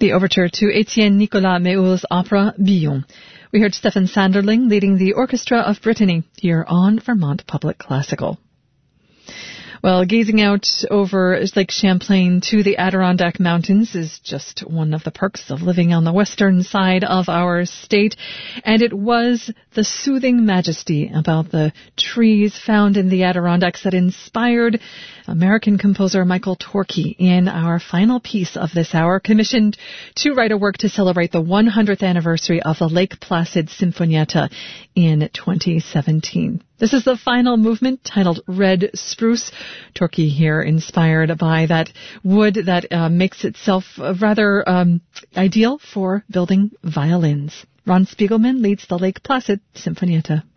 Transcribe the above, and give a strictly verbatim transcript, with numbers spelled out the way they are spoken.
The overture to Etienne Nicolas Méhul's opera Billon. We heard Stefan Sanderling leading the Orchestra of Brittany here on Vermont Public Classical. Well, gazing out over Lake Champlain to the Adirondack Mountains is just one of the perks of living on the western side of our state. And it was the soothing majesty about the trees found in the Adirondacks that inspired American composer Michael Torkey in our final piece of this hour, commissioned to write a work to celebrate the one hundredth anniversary of the Lake Placid Sinfonietta in twenty seventeen. This is the final movement titled Red Spruce. Torkey here inspired by that wood that uh, makes itself rather um, ideal for building violins. Ron Spiegelman leads the Lake Placid Sinfonietta.